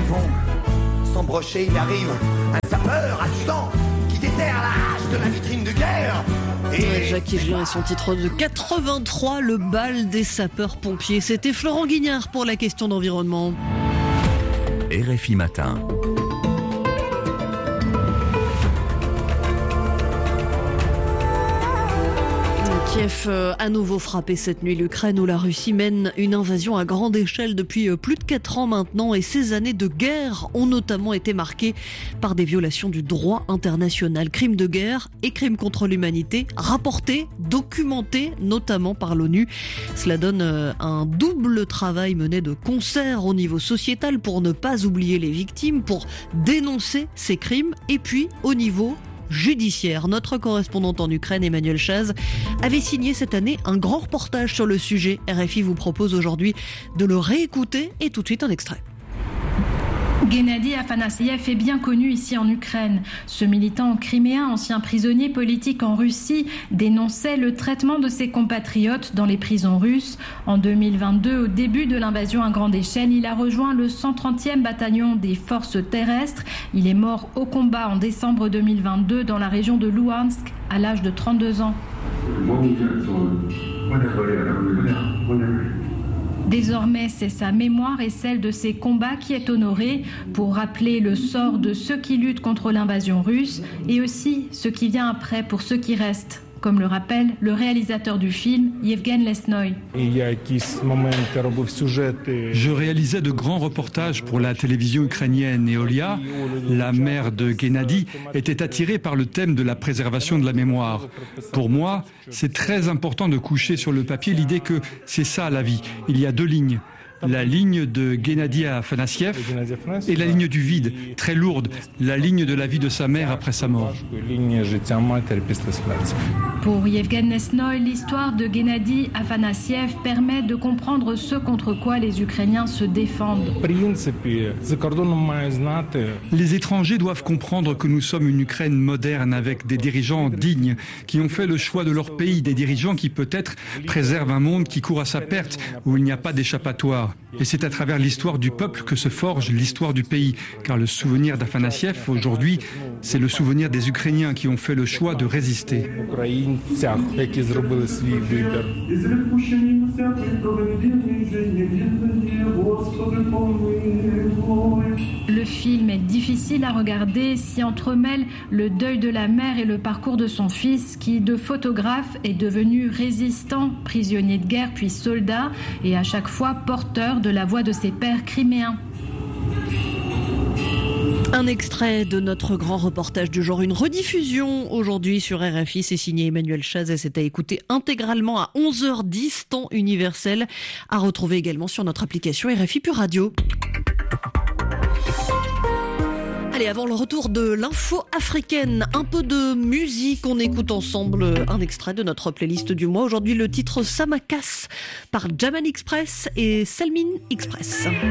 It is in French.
fond. Sans brocher, il arrive un sapeur adjudant qui déterre la hache de la vitrine de guerre. Jacques Higelin et son titre de 83, le bal des sapeurs-pompiers. C'était Florent Guignard pour la question d'environnement. RFI Matin. Kiev à nouveau frappé cette nuit l'Ukraine, où la Russie mène une invasion à grande échelle depuis plus de 4 ans maintenant, et ces années de guerre ont notamment été marquées par des violations du droit international, crimes de guerre et crimes contre l'humanité rapportés, documentés notamment par l'ONU. Cela donne un double travail mené de concert au niveau sociétal pour ne pas oublier les victimes, pour dénoncer ces crimes, et puis au niveau judiciaire. Notre correspondante en Ukraine, Emmanuel Chaz, avait signé cette année un grand reportage sur le sujet. RFI vous propose aujourd'hui de le réécouter, et tout de suite un extrait. Gennady Afanassiev est bien connu ici en Ukraine. Ce militant criméen, ancien prisonnier politique en Russie, dénonçait le traitement de ses compatriotes dans les prisons russes. En 2022, au début de l'invasion à grande échelle, il a rejoint le 130e bataillon des forces terrestres. Il est mort au combat en décembre 2022 dans la région de Louhansk à l'âge de 32 ans. Désormais, c'est sa mémoire et celle de ses combats qui est honorée, pour rappeler le sort de ceux qui luttent contre l'invasion russe, et aussi ce qui vient après pour ceux qui restent, comme le rappelle le réalisateur du film, Yevgen Lesnoy. Je réalisais de grands reportages pour la télévision ukrainienne, et Olia, la mère de Gennady, était attirée par le thème de la préservation de la mémoire. Pour moi, c'est très important de coucher sur le papier l'idée que c'est ça la vie. Il y a 2 lignes. La ligne de Gennady Afanassiev et la ligne du vide, très lourde, la ligne de la vie de sa mère après sa mort. Pour Yevgen Lesnoy, l'histoire de Gennady Afanassiev permet de comprendre ce contre quoi les Ukrainiens se défendent. Les étrangers doivent comprendre que nous sommes une Ukraine moderne, avec des dirigeants dignes, qui ont fait le choix de leur pays, des dirigeants qui peut-être préservent un monde qui court à sa perte, où il n'y a pas d'échappatoire. Et c'est à travers l'histoire du peuple que se forge l'histoire du pays. Car le souvenir d'Afanassiev, aujourd'hui, c'est le souvenir des Ukrainiens qui ont fait le choix de résister. Le film est difficile à regarder, s'y entremêlent le deuil de la mère et le parcours de son fils, qui, de photographe, est devenu résistant, prisonnier de guerre puis soldat, et à chaque fois porteur de la voix de ses pères criméens. Un extrait de notre grand reportage du jour, une rediffusion aujourd'hui sur RFI, c'est signé Emmanuel Chaz et c'est à écouter intégralement à 11h10, temps universel, à retrouver également sur notre application RFI Pure Radio. Allez, avant le retour de l'info africaine, un peu de musique, on écoute ensemble un extrait de notre playlist du mois. Aujourd'hui, le titre Samakas par Jaman Express et Selmin Express.